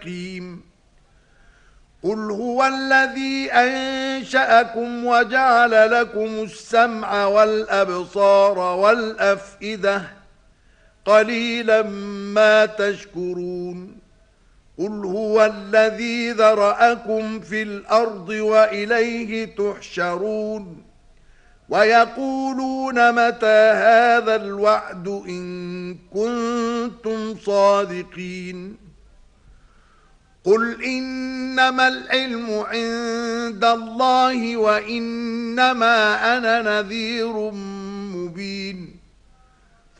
مستقيم. قل هو الذي أنشأكم وجعل لكم السمع والأبصار والأفئدة قليلا ما تشكرون. قل هو الذي ذرأكم في الأرض وإليه تحشرون. ويقولون متى هذا الوعد إن كنتم صادقين. قل إنما العلم عند الله وإنما أنا نذير مبين.